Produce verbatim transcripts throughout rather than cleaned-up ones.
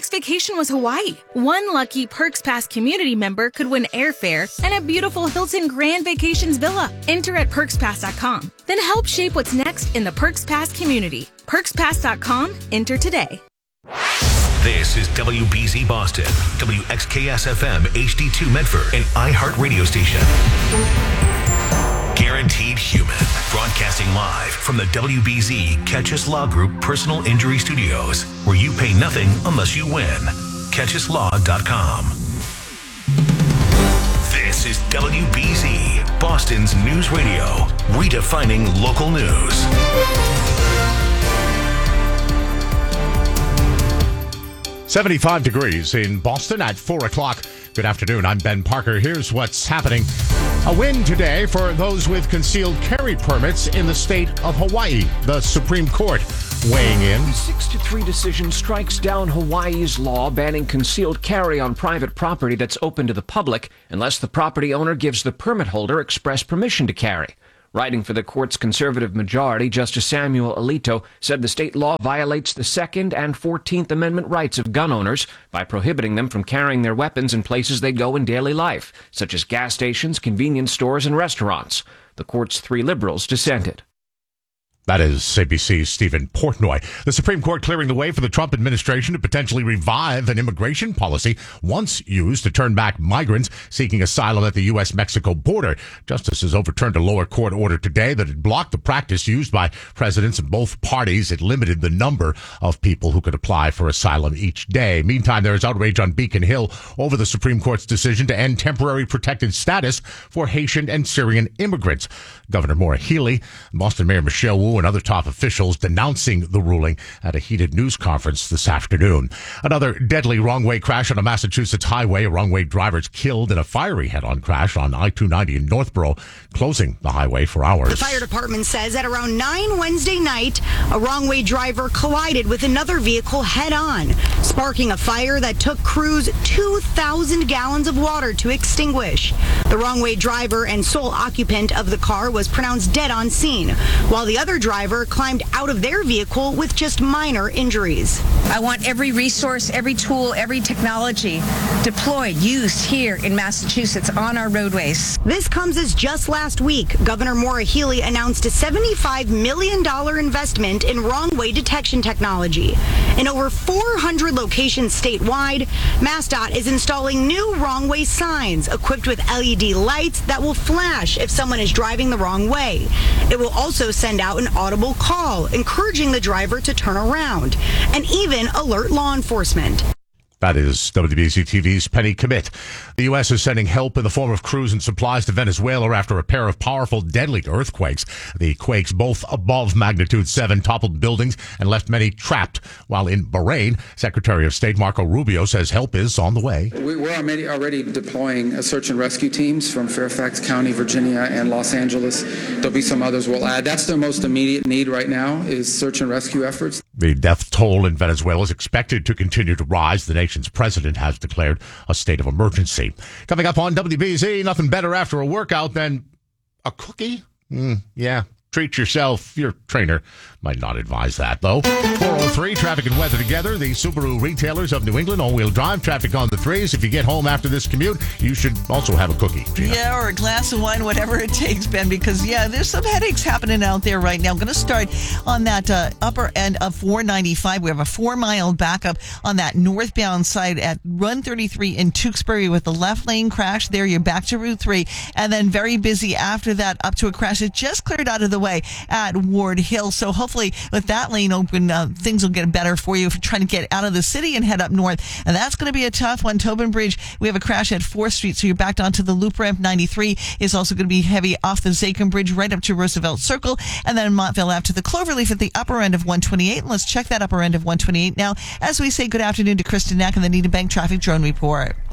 next vacation was Hawaii. One lucky Perks Pass community member could win airfare and a beautiful Hilton Grand Vacations villa. Enter at perks pass dot com. Then help shape what's next in the Perks Pass community. perks pass dot com. Enter today. This is W B Z Boston, W X K S F M H D two Medford, an iHeart radio station. Guaranteed Human, broadcasting live from the W B Z Catchus Law Group Personal Injury Studios, where you pay nothing unless you win. catchus law dot com. This is W B Z, Boston's news radio, redefining local news. seventy-five degrees in Boston at four o'clock. Good afternoon. I'm Ben Parker. Here's what's happening. A win today for those with concealed carry permits in the state of Hawaii. The Supreme Court weighing in. The six to three decision strikes down Hawaii's law banning concealed carry on private property that's open to the public unless the property owner gives the permit holder express permission to carry. Writing for the court's conservative majority, Justice Samuel Alito said the state law violates the Second and Fourteenth Amendment rights of gun owners by prohibiting them from carrying their weapons in places they go in daily life, such as gas stations, convenience stores, and restaurants. The court's three liberals dissented. That is A B C's Stephen Portnoy. The Supreme Court clearing the way for the Trump administration to potentially revive an immigration policy once used to turn back migrants seeking asylum at the U S Mexico border. Justices overturned a lower court order today that had blocked the practice used by presidents of both parties. It limited the number of people who could apply for asylum each day. Meantime, there is outrage on Beacon Hill over the Supreme Court's decision to end temporary protected status for Haitian and Syrian immigrants. Governor Maura Healey, Boston Mayor Michelle Wu, and other top officials denouncing the ruling at a heated news conference this afternoon. Another deadly wrong-way crash on a Massachusetts highway. A wrong-way driver's killed in a fiery head-on crash on I two ninety in Northborough, closing the highway for hours. The fire department says at around nine Wednesday night, a wrong-way driver collided with another vehicle head-on, sparking a fire that took crews two thousand gallons of water to extinguish. The wrong-way driver and sole occupant of the car was pronounced dead on scene, while the other driver climbed out of their vehicle with just minor injuries. I want every resource, every tool, every technology deployed, used here in Massachusetts on our roadways. This comes as just last week, Governor Maura Healey announced a seventy-five million dollars investment in wrong-way detection technology. In over four hundred locations statewide, MassDOT is installing new wrong-way signs equipped with L E D lights that will flash if someone is driving the wrong way. It will also send out an audible call, encouraging the driver to turn around, and even alert law enforcement. That is W B Z T V's Penny Commit. The U S is sending help in the form of crews and supplies to Venezuela after a pair of powerful, deadly earthquakes. The quakes, both above magnitude seven, toppled buildings and left many trapped. While in Bahrain, Secretary of State Marco Rubio says help is on the way. We're already, already deploying search and rescue teams from Fairfax County, Virginia, and Los Angeles. There'll be some others we'll add. That's their most immediate need right now is search and rescue efforts. The death toll in Venezuela is expected to continue to rise. The nation's president has declared a state of emergency. Coming up on W B Z, nothing better after a workout than a cookie? Mm, yeah, treat yourself. Your trainer might not advise that, though. four oh three, traffic and weather together. The Subaru retailers of New England, all-wheel drive, traffic on the threes. If you get home after this commute, you should also have a cookie. Gina. Yeah, or a glass of wine, whatever it takes, Ben, because, yeah, there's some headaches happening out there right now. I'm going to start on that uh, upper end of four ninety-five. We have a four-mile backup on that northbound side at one thirty-three in Tewksbury with the left lane crash. There, you're back to Route three, and then very busy after that up to a crash. It just cleared out of the way at Ward Hill, so hopefully with that lane open, uh, things will get better for you if you're trying to get out of the city and head up north. And that's going to be a tough one. Tobin Bridge, we have a crash at fourth Street, so you're backed onto the loop ramp. ninety-three is also going to be heavy off the Zachem Bridge right up to Roosevelt Circle, and then Montville Ave to the Cloverleaf at the upper end of one twenty-eight. And let's check that upper end of one twenty-eight now as we say good afternoon to Kristen Knack and the Needham Bank Traffic Drone Report.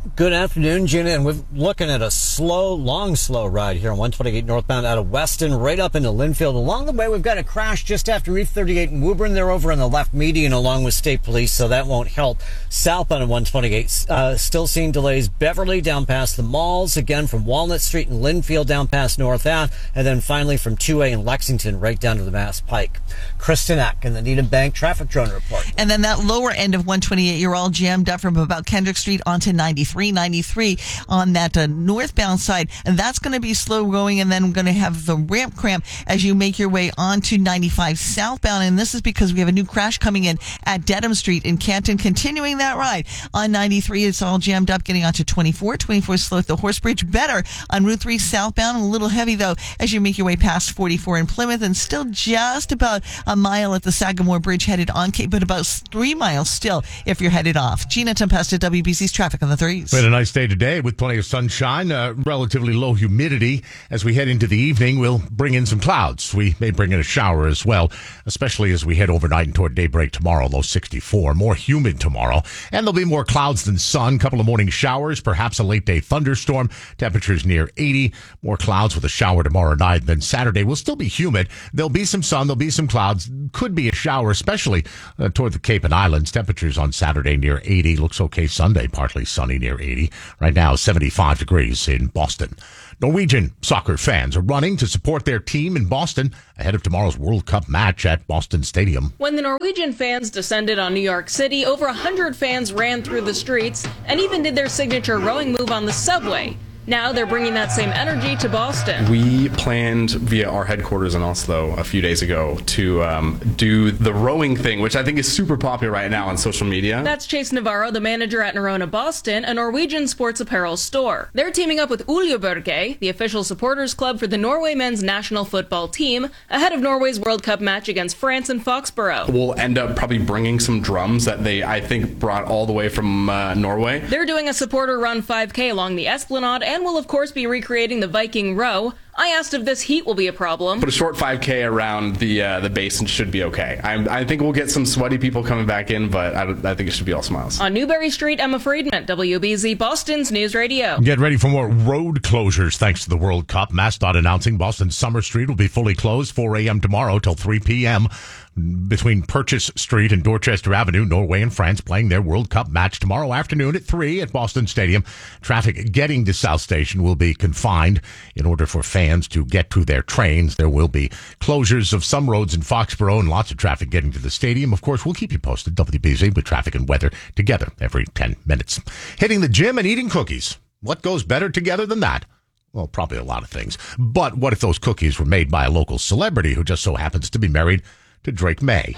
Good afternoon, Gina, and we're looking at a slow, long, slow ride here on one twenty-eight northbound out of Weston, right up into Linfield. Along the way, we've got a crash just after E thirty-eight in Woburn. They're over on the left median along with state police, so that won't help. Southbound on one twenty-eight, uh, still seeing delays. Beverly down past the malls, again from Walnut Street and Linfield down past North Ave, and then finally from two A in Lexington right down to the Mass Pike. Kristen Eck in the Needham Bank Traffic Drone Report. And then that lower end of one twenty-eight, you're all jammed up from about Kendrick Street onto ninety-three, ninety-three on that uh, northbound side. And that's going to be slow going, and then we're going to have the ramp cramp as you make your way onto ninety-five southbound. And this is because we have a new crash coming in at Dedham Street in Canton, continuing that ride. On ninety-three, it's all jammed up getting onto twenty-four. twenty-four slow at the Horse Bridge. Better on Route three southbound, a little heavy though as you make your way past forty-four in Plymouth, and still just about a mile at the Sagamore Bridge headed on Cape, but about three miles still if you're headed off. Gina Tempesta, W B C's Traffic on the threes. We had a nice day today with plenty of sunshine, uh, relatively low humidity. As we head into the evening, we'll bring in some clouds. We may bring in a shower as well, especially as we head overnight and toward daybreak tomorrow, low sixty-four. More humid tomorrow, and there'll be more clouds than sun. Couple of morning showers, perhaps a late day thunderstorm. Temperatures near eighty. More clouds with a shower tomorrow night. Then Saturday will still be humid. There'll be some sun. There'll be some clouds. Could be a shower, especially uh, toward the Cape and Islands. Temperatures on Saturday near eighty. Looks okay Sunday, partly sunny near eighty. Right now, seventy-five degrees in Boston. Norwegian soccer fans are running to support their team in Boston ahead of tomorrow's World Cup match at Boston Stadium. When the Norwegian fans descended on New York City, over one hundred fans ran through the streets and even did their signature rowing move on the subway. Now they're bringing that same energy to Boston. We planned via our headquarters in Oslo a few days ago to um, do the rowing thing, which I think is super popular right now on social media. That's Chase Navarro, the manager at Nerona Boston, a Norwegian sports apparel store. They're teaming up with Uljebørge, the official supporters club for the Norway men's national football team, ahead of Norway's World Cup match against France in Foxborough. We'll end up probably bringing some drums that they, I think, brought all the way from uh, Norway. They're doing a supporter-run five K along the Esplanade and will, of course, be recreating the Viking row. I asked if this heat will be a problem. But a short five K around the uh, the basin should be okay. I, I think we'll get some sweaty people coming back in, but I, I think it should be all smiles. On Newberry Street, Emma Friedman, W B Z Boston's News Radio. Get ready for more road closures thanks to the World Cup. MassDOT announcing Boston Summer Street will be fully closed four a.m. tomorrow till three p.m. between Purchase Street and Dorchester Avenue. Norway and France playing their World Cup match tomorrow afternoon at three at Boston Stadium. Traffic getting to South Station will be confined in order for fans to get to their trains. There will be closures of some roads in Foxborough and lots of traffic getting to the stadium. Of course, we'll keep you posted. W B Z with traffic and weather together every ten minutes. Hitting the gym and eating cookies. What goes better together than that? Well, probably a lot of things. But what if those cookies were made by a local celebrity who just so happens to be married to Drake May?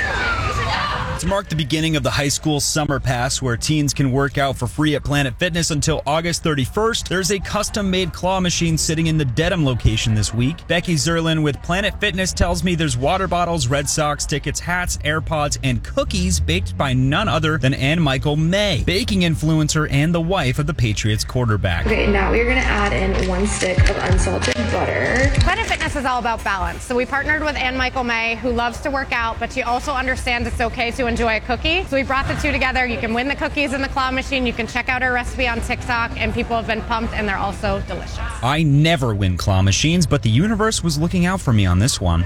To mark the beginning of the high school summer pass, where teens can work out for free at Planet Fitness until August thirty-first, there's a custom-made claw machine sitting in the Dedham location this week. Becky Zerlin with Planet Fitness tells me there's water bottles, Red Sox tickets, hats, AirPods, and cookies baked by none other than Ann Michael May, baking influencer and the wife of the Patriots quarterback. Okay, now we're going to add in one stick of unsalted butter. Planet Fitness is all about balance. So we partnered with Ann Michael May, who loves to work out, but she also understands it's okay to enjoy a cookie. So we brought the two together. You can win the cookies in the claw machine. You can check out our recipe on TikTok, and people have been pumped, and they're also delicious. I never win claw machines, but the universe was looking out for me on this one.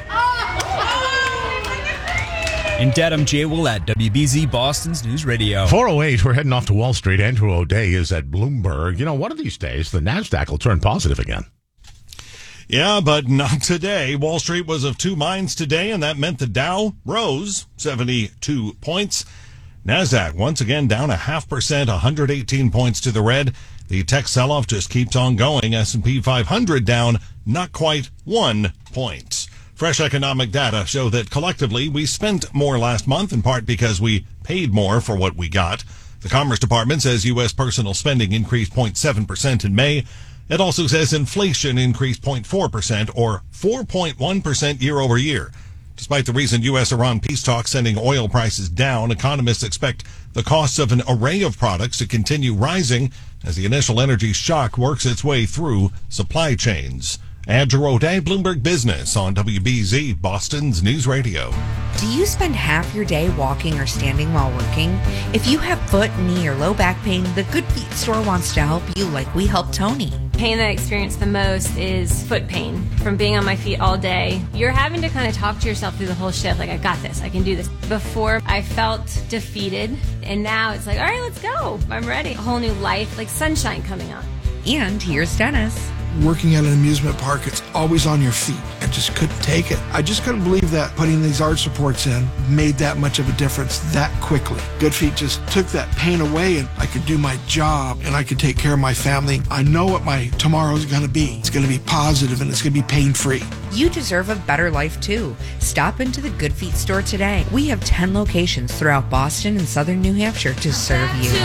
In Dedham, Jay Willett, W B Z Boston's News Radio. four oh eight, we're heading off to Wall Street. Andrew O'Day is at Bloomberg. You know, one of these days, the NASDAQ will turn positive again. Yeah, but not today. Wall Street was of two minds today, and that meant the Dow rose seventy-two points. NASDAQ once again down a half percent, one hundred eighteen points to the red. The tech sell-off just keeps on going. S and P five hundred down not quite one point. Fresh economic data show that collectively we spent more last month, in part because we paid more for what we got. The Commerce Department says U S personal spending increased zero point seven percent in May. It also says inflation increased zero point four percent or four point one percent year over year. Despite the recent U S-Iran peace talks sending oil prices down, economists expect the costs of an array of products to continue rising as the initial energy shock works its way through supply chains. Andrew O'Day, Bloomberg Business on W B Z, Boston's News Radio. Do you spend half your day walking or standing while working? If you have foot, knee, or low back pain, the Good Feet store wants to help you like we helped Tony. Pain that I experience the most is foot pain from being on my feet all day. You're having to kind of talk to yourself through the whole shift, like, I got this, I can do this. Before, I felt defeated, and now it's like, all right, let's go. I'm ready. A whole new life, like sunshine coming up. And here's Dennis. Working at an amusement park, it's always on your feet. I just couldn't take it. I just couldn't believe that putting these arch supports in made that much of a difference that quickly. Good Feet just took that pain away, and I could do my job and I could take care of my family. I know what my tomorrow's going to be. It's going to be positive and it's going to be pain-free. You deserve a better life too. Stop into the Good Feet store today. We have ten locations throughout Boston and southern New Hampshire to serve you.